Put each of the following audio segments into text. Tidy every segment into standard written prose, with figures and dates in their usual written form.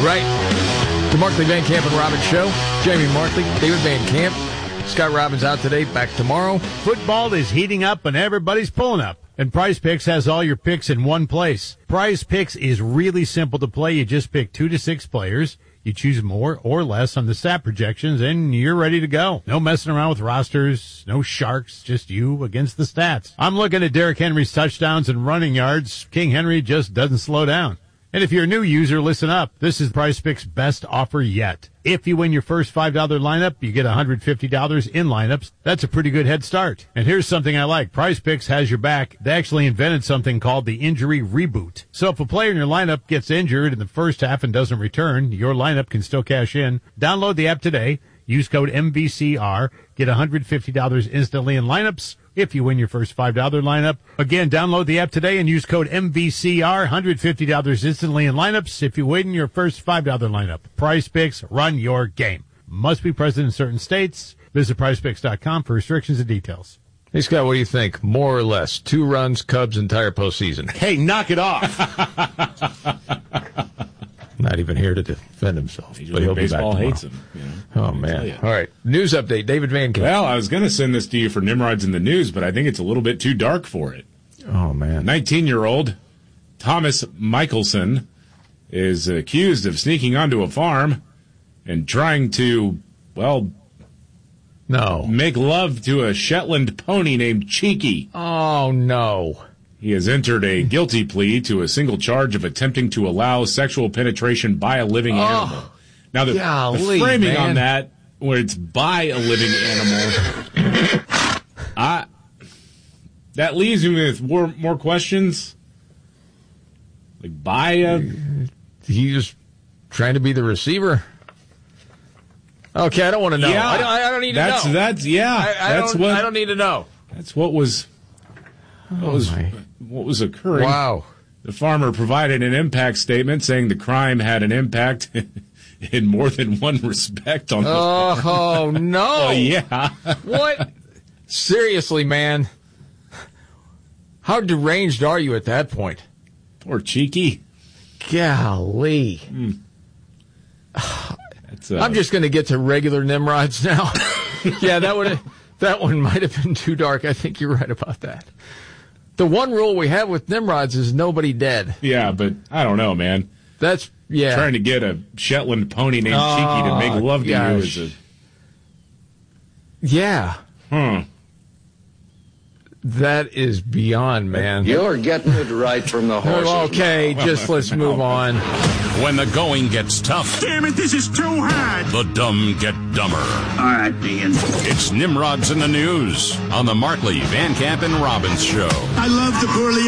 right. The Markley, Van Camp, and Robbins Show. Jamie Markley, David Van Camp. Scott Robbins out today, back tomorrow. Football is heating up and everybody's pulling up. And Prize Picks has all your picks in one place. Prize Picks is really simple to play. You just pick 2 to 6 players. You choose more or less on the stat projections, and you're ready to go. No messing around with rosters, no sharks, just you against the stats. I'm looking at Derrick Henry's touchdowns and running yards. King Henry just doesn't slow down. And if you're a new user, listen up. This is Prize Picks' best offer yet. If you win your first $5 lineup, you get $150 in lineups. That's a pretty good head start. And here's something I like. Prize Picks has your back. They actually invented something called the injury reboot. So if a player in your lineup gets injured in the first half and doesn't return, your lineup can still cash in. Download the app today. Use code MVCR. Get $150 instantly in lineups if you win your first $5 lineup. Again, download the app today and use code MVCR. $150 instantly in lineups if you win your first $5 lineup. Prize Picks, run your game. Must be present in certain states. Visit prizepicks.com for restrictions and details. Hey, Scott, what do you think? More or less, 2 runs, Cubs entire postseason. Hey, knock it off. Not even here to defend himself. But he'll baseball be back hates him. You know? Oh, man. All right. News update. David Van Camp. Well, I was going to send this to you for Nimrod's in the news, but I think it's a little bit too dark for it. Oh, man. 19-year-old Thomas Michelson is accused of sneaking onto a farm and trying to, make love to a Shetland pony named Cheeky. Oh, no. He has entered a guilty plea to a single charge of attempting to allow sexual penetration by a living animal. Now, the framing on that, where it's by a living animal, that leaves me with more questions. Like, by a... He's trying to be the receiver. Okay, I don't want to know. Yeah, I don't need to know. I don't need to know. That's what was occurring. Wow. The farmer provided an impact statement saying the crime had an impact in more than one respect on the farm. Oh, no. Oh, yeah. What? Seriously, man. How deranged are you at that point? Poor Cheeky. Golly. I'm just going to get to regular Nimrods now. Yeah, that one might have been too dark. I think you're right about that. The one rule we have with Nimrods is nobody dead. Yeah, but I don't know, man. That's, yeah. Trying to get a Shetland pony named Cheeky to make love to you is a... Yeah. That is beyond, man. You're getting it right from the horse's mouth. Okay, let's move on. When the going gets tough. Damn it, this is too hard. The dumb get dumber. All right, Dean. It's Nimrod's in the news on the Markley, Van Camp, and Robbins Show. I love the poorly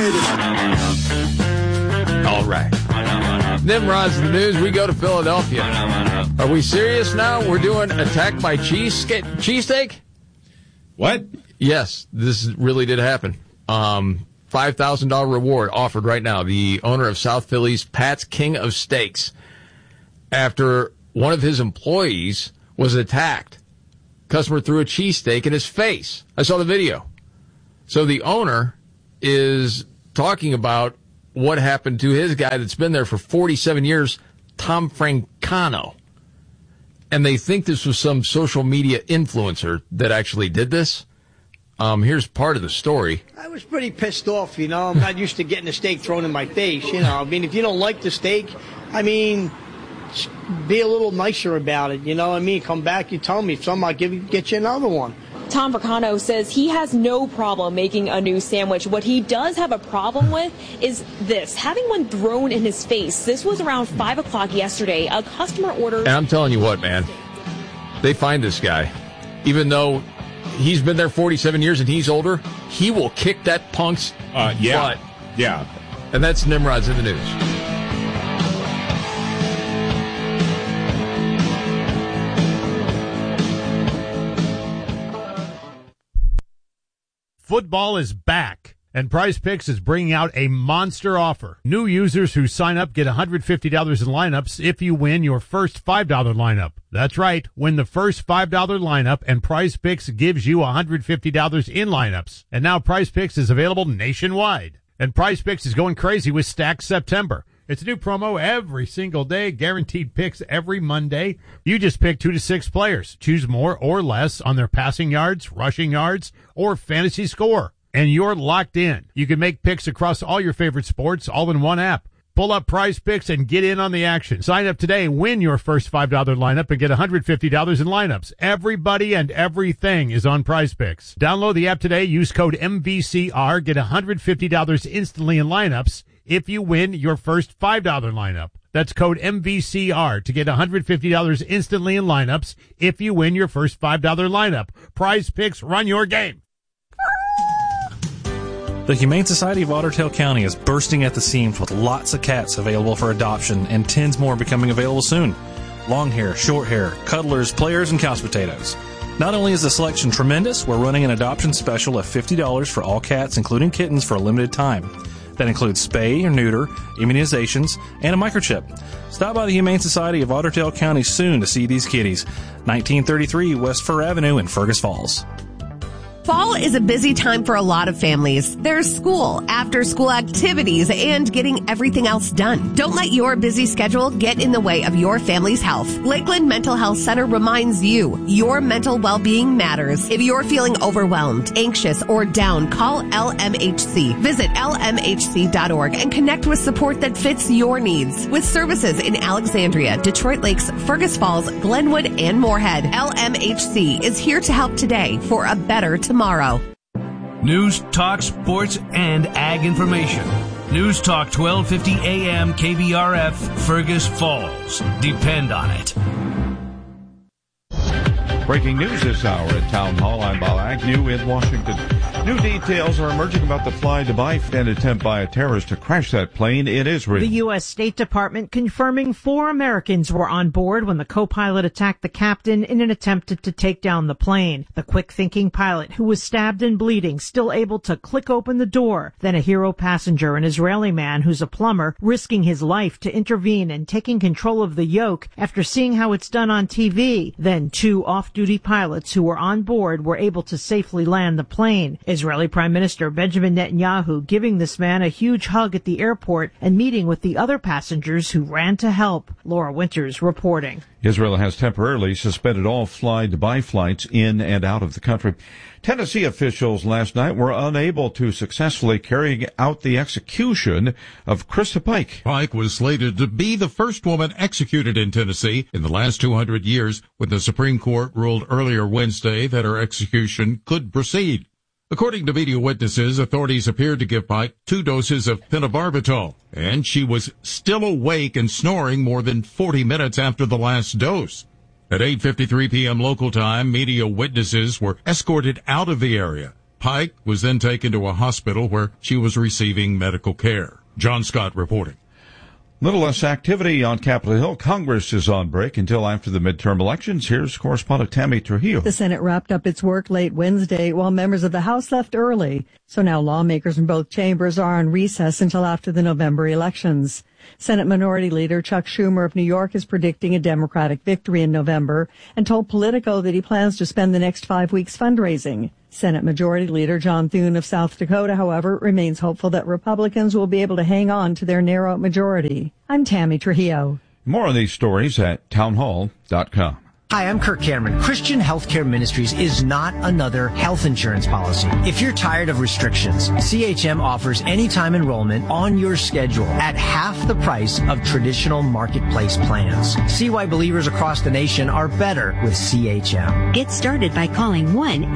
educated. All right. Nimrod's in the news. We go to Philadelphia. Are we serious now? We're doing attack by cheesesteak? What? Yes, this really did happen. $5,000 reward offered right now. The owner of South Philly's Pat's King of Steaks, after one of his employees was attacked. Customer threw a cheesesteak in his face. I saw the video. So the owner is talking about what happened to his guy that's been there for 47 years, Tom Francano. And they think this was some social media influencer that actually did this. Here's part of the story. I was pretty pissed off, I'm not used to getting a steak thrown in my face, if you don't like the steak, be a little nicer about it, Come back, you tell me something, I'll get you another one. Tom Francano says he has no problem making a new sandwich. What he does have a problem with is this, having one thrown in his face. This was around 5 o'clock yesterday. A customer ordered... And I'm telling you what, man, they find this guy, even though he's been there 47 years and he's older, he will kick that punk's butt. Yeah. And that's Nimrod's in the news. Football is back, and Prize Picks is bringing out a monster offer. New users who sign up get $150 in lineups if you win your first $5 lineup. That's right, win the first $5 lineup, and Prize Picks gives you $150 in lineups. And now Prize Picks is available nationwide. And Prize Picks is going crazy with Stack September. It's a new promo every single day, guaranteed picks every Monday. You just pick 2 to 6 players. Choose more or less on their passing yards, rushing yards, or fantasy score. And you're locked in. You can make picks across all your favorite sports all in one app. Pull up Prize Picks and get in on the action. Sign up today, win your first $5 lineup, and get $150 in lineups. Everybody and everything is on Prize Picks. Download the app today. Use code MVCR. Get $150 instantly in lineups if you win your first $5 lineup. That's code MVCR to get $150 instantly in lineups if you win your first $5 lineup. Prize Picks, run your game. The Humane Society of Otter Tail County is bursting at the seams with lots of cats available for adoption and tens more becoming available soon. Long hair, short hair, cuddlers, players, and couch potatoes. Not only is the selection tremendous, we're running an adoption special of $50 for all cats, including kittens, for a limited time. That includes spay or neuter, immunizations, and a microchip. Stop by the Humane Society of Otter Tail County soon to see these kitties. 1933 West Fur Avenue in Fergus Falls. Fall is a busy time for a lot of families. There's school, after-school activities, and getting everything else done. Don't let your busy schedule get in the way of your family's health. Lakeland Mental Health Center reminds you, your mental well-being matters. If you're feeling overwhelmed, anxious, or down, call LMHC. Visit lmhc.org and connect with support that fits your needs. With services in Alexandria, Detroit Lakes, Fergus Falls, Glenwood, and Moorhead, LMHC is here to help today for a better tomorrow. News, talk, sports, and ag information. News Talk 1250 AM KBRF, Fergus Falls. Depend on it. Breaking news this hour at Town Hall. I'm Bob Agnew in Washington. New details are emerging about the Fly Dubai attempt by a terrorist to crash that plane in Israel. The U.S. State Department confirming 4 Americans were on board when the co-pilot attacked the captain in an attempt to take down the plane. The quick-thinking pilot, who was stabbed and bleeding, still able to click open the door. Then a hero passenger, an Israeli man who's a plumber, risking his life to intervene and taking control of the yoke after seeing how it's done on TV. Then 2 off-duty pilots who were on board were able to safely land the plane. Israeli Prime Minister Benjamin Netanyahu giving this man a huge hug at the airport and meeting with the other passengers who ran to help. Laura Winters reporting. Israel has temporarily suspended all Fly Dubai flights in and out of the country. Tennessee officials last night were unable to successfully carry out the execution of Krista Pike. Pike was slated to be the first woman executed in Tennessee in the last 200 years, when the Supreme Court ruled earlier Wednesday that her execution could proceed. According to video witnesses, authorities appeared to give Pike 2 doses of phenobarbital, and she was still awake and snoring more than 40 minutes after the last dose. At 8:53 p.m. local time, media witnesses were escorted out of the area. Pike was then taken to a hospital where she was receiving medical care. John Scott reporting. Little less activity on Capitol Hill. Congress is on break until after the midterm elections. Here's correspondent Tammy Trujillo. The Senate wrapped up its work late Wednesday while members of the House left early. So now lawmakers in both chambers are on recess until after the November elections. Senate Minority Leader Chuck Schumer of New York is predicting a Democratic victory in November and told Politico that he plans to spend the next 5 weeks fundraising. Senate Majority Leader John Thune of South Dakota, however, remains hopeful that Republicans will be able to hang on to their narrow majority. I'm Tammy Trujillo. More on these stories at townhall.com. Hi, I'm Kirk Cameron. Christian Healthcare Ministries is not another health insurance policy. If you're tired of restrictions, CHM offers anytime enrollment on your schedule at half the price of traditional marketplace plans. See why believers across the nation are better with CHM. Get started by calling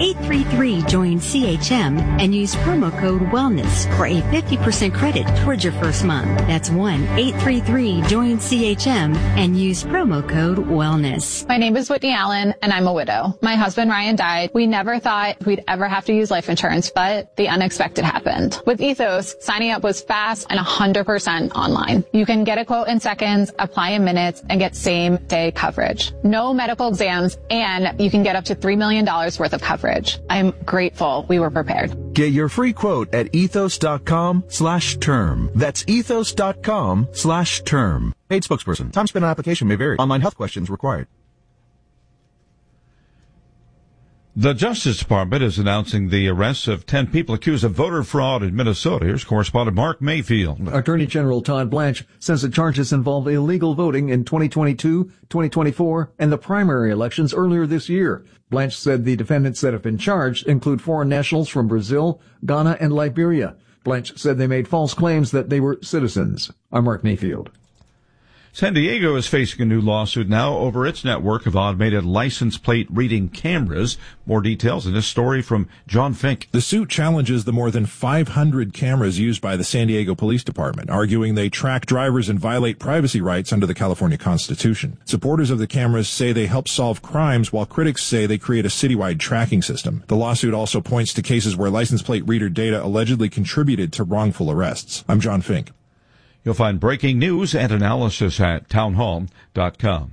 1-833-JOIN-CHM and use promo code WELLNESS for a 50% credit towards your first month. That's 1-833-JOIN-CHM and use promo code WELLNESS. My name is Whitney Allen, and I'm a widow. My husband Ryan died. We never thought we'd ever have to use life insurance, but the unexpected happened. With Ethos, signing up was fast and 100% online. You can get a quote in seconds, apply in minutes, and get same-day coverage. No medical exams, and you can get up to $3 million worth of coverage. I'm grateful we were prepared. Get your free quote at ethos.com/term. That's ethos.com/term. Paid spokesperson. Time spent on application may vary. Online health questions required. The Justice Department is announcing the arrests of 10 people accused of voter fraud in Minnesota. Here's correspondent Mark Mayfield. Attorney General Todd Blanche says the charges involve illegal voting in 2022, 2024, and the primary elections earlier this year. Blanche said the defendants that have been charged include foreign nationals from Brazil, Ghana, and Liberia. Blanche said they made false claims that they were citizens. I'm Mark Mayfield. San Diego is facing a new lawsuit now over its network of automated license plate reading cameras. More details in this story from John Fink. The suit challenges the more than 500 cameras used by the San Diego Police Department, arguing they track drivers and violate privacy rights under the California Constitution. Supporters of the cameras say they help solve crimes, while critics say they create a citywide tracking system. The lawsuit also points to cases where license plate reader data allegedly contributed to wrongful arrests. I'm John Fink. You'll find breaking news and analysis at townhall.com.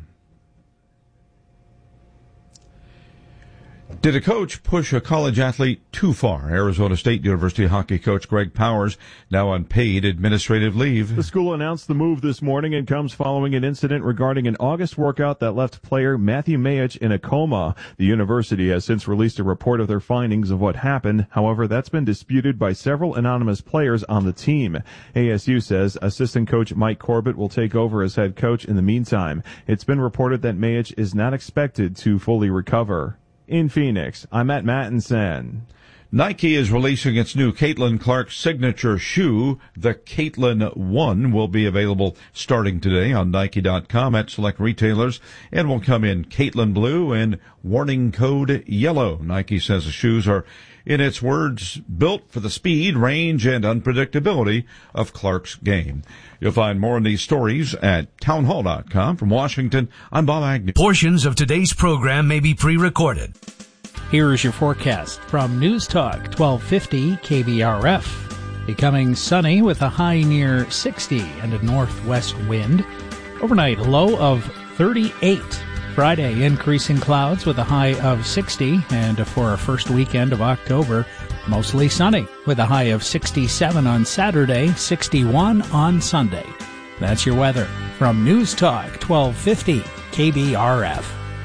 Did a coach push a college athlete too far? Arizona State University hockey coach Greg Powers now on paid administrative leave. The school announced the move this morning and comes following an incident regarding an August workout that left player Matthew Mayich in a coma. The university has since released a report of their findings of what happened. However, that's been disputed by several anonymous players on the team. ASU says assistant coach Mike Corbett will take over as head coach in the meantime. It's been reported that Mayich is not expected to fully recover. In Phoenix, I'm at Mattinson. Nike is releasing its new Caitlin Clark signature shoe. The Caitlin 1 will be available starting today on Nike.com at select retailers and will come in Caitlin Blue and warning code yellow. Nike says the shoes are, in its words, built for the speed, range, and unpredictability of Clark's game. You'll find more on these stories at townhall.com. From Washington, I'm Bob Agnew. Portions of today's program may be pre-recorded. Here is your forecast from News Talk 1250 KBRF. Becoming sunny with a high near 60 and a northwest wind. Overnight, a low of 38. Friday, increasing clouds with a high of 60, and for our first weekend of October, mostly sunny with a high of 67 on Saturday, 61 on Sunday. That's your weather from News Talk 1250 KBRF.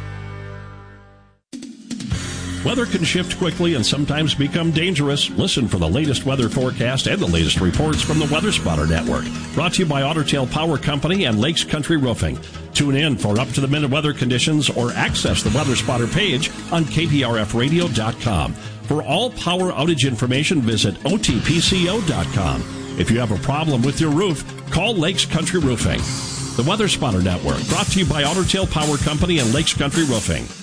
Weather can shift quickly and sometimes become dangerous. Listen for the latest weather forecast and the latest reports from the Weather Spotter Network. Brought to you by Otter Tail Power Company and Lakes Country Roofing. Tune in for up-to-the-minute weather conditions or access the Weather Spotter page on KPRFradio.com. For all power outage information, visit OTPCO.com. If you have a problem with your roof, call Lakes Country Roofing. The Weather Spotter Network, brought to you by Otter Tail Power Company and Lakes Country Roofing.